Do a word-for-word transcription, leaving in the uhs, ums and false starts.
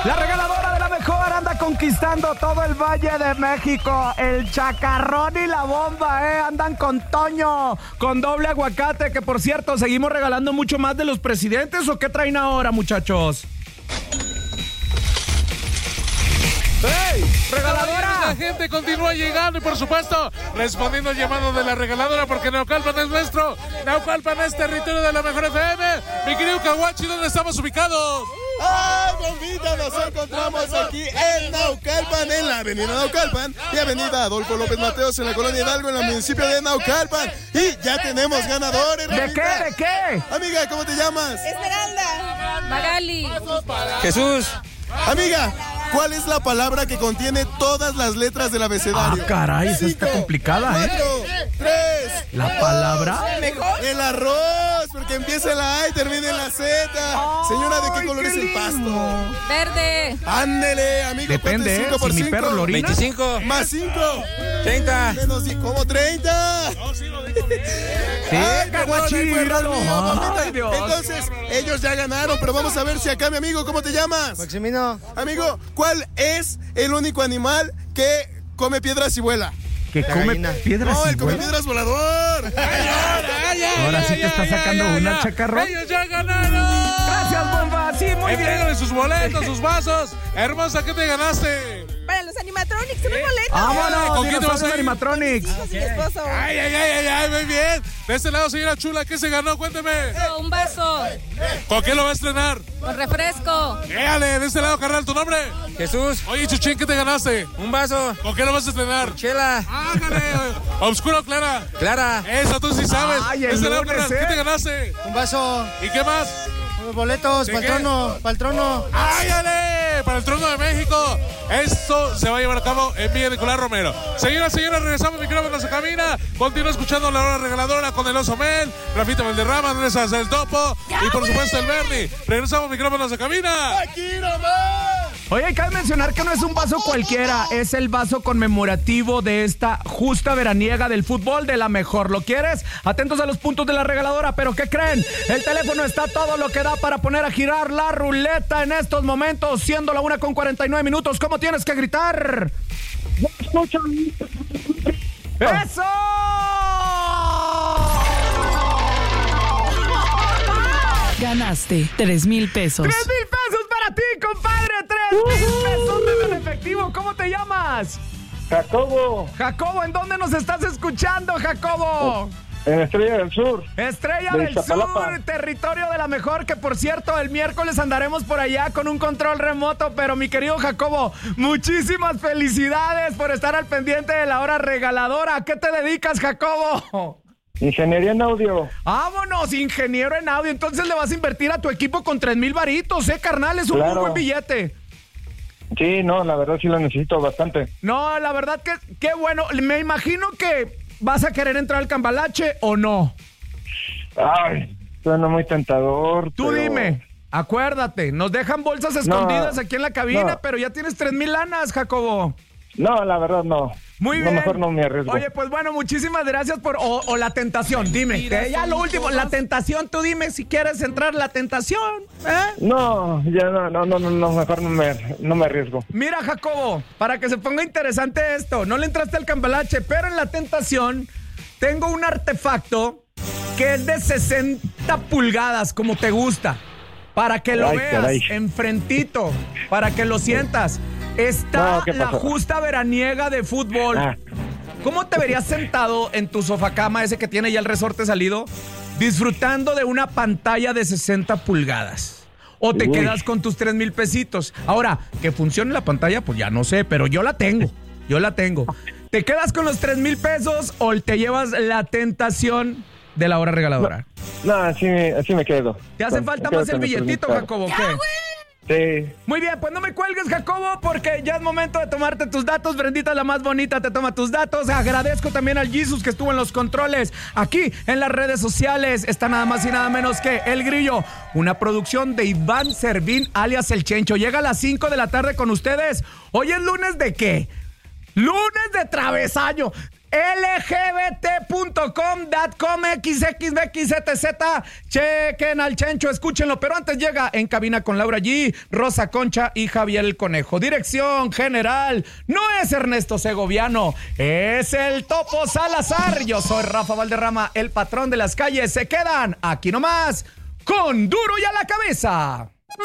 La regaladora de la mejor anda conquistando todo el Valle de México. El chacarrón y la bomba, ¿eh? Andan con Toño, con doble aguacate, que por cierto, seguimos regalando mucho más de los presidentes. ¿O qué traen ahora, muchachos? ¡Hey! ¡Regaladora! La gente continúa llegando y por supuesto respondiendo al llamado de la regaladora, porque Naucalpan es nuestro. Naucalpan es territorio de la mejor F M. Mi querido Caguachi, ¿dónde estamos ubicados? ¡Ay, bombita! Nos encontramos aquí en Naucalpan, en la avenida Naucalpan y avenida Adolfo López Mateos, en la colonia Hidalgo, en el municipio de Naucalpan. Y ya tenemos ganadores. ¿De Ramita. qué? ¿De qué? Amiga, ¿cómo te llamas? Esmeralda. Magali. Jesús. Amiga, ¿cuál es la palabra que contiene todas las letras del abecedario? Ah, caray, esa está Cinco, complicada, ¿eh? Cuatro, tres, ¿La dos, palabra? ¿Mejor? El arroz, porque empieza en la A y termina en la Z. Señora, ¿de qué color es el pasto? Verde. Ándele, amigo. Depende, ¿eh? cinco por Si mi cinco. perro lo orina. veinticinco. Más cinco. treinta. Menos di- ¿cómo treinta? Sí, Ay, Caguachi, perdón, ahí fue error míralo. mío, papita. Ay, Dios. Entonces, ellos ya ganaron, pero vamos a ver si acá, mi amigo, ¿cómo te llamas? Maximino. Amigo, ¿cuál es el único animal que come piedras y vuela? ¿Que come gallina. piedras No, y el come vuela? piedras volador. Ahora sí te está sacando una, chacarrón. ¡Ellos ya ganaron! Gracias, bomba. Sí, muy bien. Entrégale sus boletos, sus vasos. Hermosa, ¿qué te ganaste? Para los animatronics, un boleto. ¡Vámonos! ¿Con quién te vas a ir? Animatronics. Hijos y mi esposo. Ay, ay, ay, ay, ay, muy bien. De este lado, señora chula, ¿qué se ganó? Cuénteme. Un vaso. ¿Con qué lo va a estrenar? Con refresco. Éale, de este lado, carnal, ¿tu nombre? Jesús. Oye, Chuchín, ¿qué te ganaste? Un vaso. ¿Con qué lo vas a estrenar? Chela. Ájale, ¿obscuro o clara? Clara. Eso, tú sí sabes. Ay, De el este lado, lunes, carnal, ¿eh? ¿qué te ganaste? Un vaso. ¿Y qué más? Boletos. ¿De Para el qué? trono. Para el trono. ¡Áyale! Para el trono de México. Esto se va a llevar a cabo en Villa Nicolás Romero. Señoras, señores, regresamos, micrófonos a cabina. Continúa escuchando la hora regaladora con el Oso Mel, Rafita Valderrama, Andrés del Topo y por supuesto el Bernie. Regresamos, micrófonos a cabina. Aquí nomás. Oye, cabe mencionar que no es un vaso cualquiera, es el vaso conmemorativo de esta justa veraniega del fútbol de la mejor. ¿Lo quieres? Atentos a los puntos de la regaladora, pero ¿qué creen? El teléfono está todo lo que da para poner a girar la ruleta en estos momentos, siendo la una con cuarenta y nueve minutos. ¿Cómo tienes que gritar? ¡Eso! Ganaste tres mil pesos. ¡Tres mil pesos para ti, compadre! ¡Tres mil pesos de efectivo! ¿Cómo te llamas? Jacobo, Jacobo, ¿en dónde nos estás escuchando, Jacobo? en Estrella del Sur. Estrella De del Iztapalapa. Sur, territorio de la mejor, que por cierto, el miércoles andaremos por allá con un control remoto, pero mi querido Jacobo, muchísimas felicidades por estar al pendiente de la hora regaladora. ¿A qué te dedicas, Jacobo? Ingeniería en audio. Vámonos, ingeniero en audio. Entonces le vas a invertir a tu equipo con tres mil varitos, ¿eh, carnal? Es un muy Claro. buen billete. Sí, no, la verdad sí lo necesito bastante. No, la verdad que qué bueno. Me imagino que vas a querer entrar al cambalache o no. Ay, suena muy tentador. Tú pero- dime, acuérdate, nos dejan bolsas escondidas aquí en la cabina, no. pero ya tienes tres mil lanas, Jacobo. No, la verdad no. Muy No, bien. mejor no me arriesgo. Oye, pues bueno, muchísimas gracias por... O, o la tentación, dime. Eh, ya lo último, la tentación, tú dime si quieres entrar la tentación, ¿eh? No, ya no, no, no, no, no, mejor no me, no me arriesgo. Mira, Jacobo, para que se ponga interesante esto, no le entraste al cambalache, pero en la tentación tengo un artefacto que es de sesenta pulgadas, como te gusta, para que lo Ay, veas caray. enfrentito, para que lo sientas. Está No, ¿qué la pasó? justa veraniega de fútbol. Ah. ¿Cómo te verías sentado en tu sofacama, ese que tiene ya el resorte salido, disfrutando de una pantalla de sesenta pulgadas? ¿O te Uy. quedas con tus tres mil pesitos? Ahora, que funcione la pantalla, pues ya no sé, pero yo la tengo. Yo la tengo. ¿Te quedas con los tres mil pesos o te llevas la tentación de la hora regaladora? No, así, así me quedo. ¿Te hace Con- falta me quedo más el con los billetito, tres mil Jacobo? ¿Qué? Sí. Muy bien, pues no me cuelgues, Jacobo, porque ya es momento de tomarte tus datos. Brendita, la más bonita, te toma tus datos. Agradezco también al Jesus que estuvo en los controles. Aquí en las redes sociales está nada más y nada menos que El Grillo, una producción de Iván Servín, alias El Chencho. Llega a las cinco de la tarde con ustedes. ¿Hoy es lunes de qué? ¡Lunes de travesaño! L G B T punto com punto com equis equis be equis zete zeta. Chequen al Chencho, escúchenlo, pero antes llega En Cabina con Laura G, Rosa Concha y Javier el Conejo. Dirección general, no es Ernesto Segoviano, es el Topo Salazar. Yo soy Rafa Valderrama, el patrón de las calles. Se quedan aquí nomás con Duro y a la Cabeza.